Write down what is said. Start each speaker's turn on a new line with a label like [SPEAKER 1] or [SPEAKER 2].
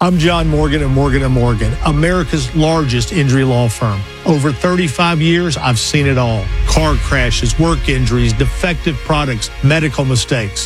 [SPEAKER 1] I'm John Morgan of Morgan & Morgan, America's largest injury law firm. Over 35 years, I've seen it all. Car crashes, work injuries, defective products, medical mistakes.